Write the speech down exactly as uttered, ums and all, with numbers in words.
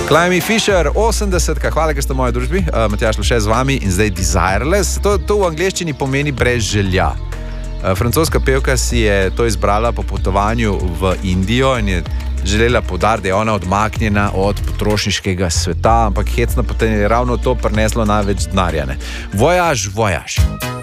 Climby Fisher, osemdesetka, hvala, ker ste v moji družbi. Uh, Matjaž Loše z vami in zdaj Desireless. To, to v angleščini pomeni brez želja. Uh, francoska pevka si je to izbrala po potovanju v Indijo in je želela poudariti, da je ona odmaknjena od potrošniškega sveta, ampak hecno potem je ravno to prineslo največ denarja. Vojaž, vojaž.